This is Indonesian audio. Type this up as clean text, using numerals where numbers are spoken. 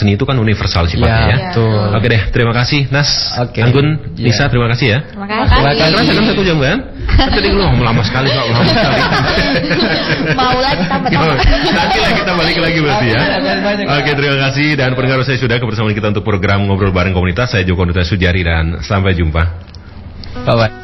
seni itu kan universal sifatnya ya. Betul. Oke deh, terima kasih Nas, Anggun, Nisa, terima kasih ya. Terima kasih. Terasa kan 1 jam kan? Tadi lu lama sekali Pak, lama sekali. Mau lagi tambah. Nanti lah kita balik lagi berarti ya. Oke, terima kasih dan pendengar saya sudah kebersamaan kita untuk program Ngobrol Bareng Komunitas. Saya Joko Nuta Sujari dan sampai jumpa. Bye-bye.